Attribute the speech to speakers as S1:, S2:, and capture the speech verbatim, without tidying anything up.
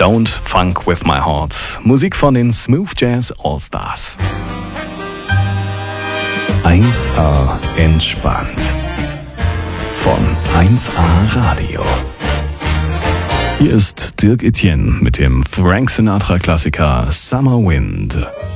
S1: Don't Funk With My Heart. Musik von den Smooth Jazz All-Stars. eins A entspannt. Von eins A Radio. Hier ist Dirk Etienne mit dem Frank Sinatra Klassiker Summer Wind.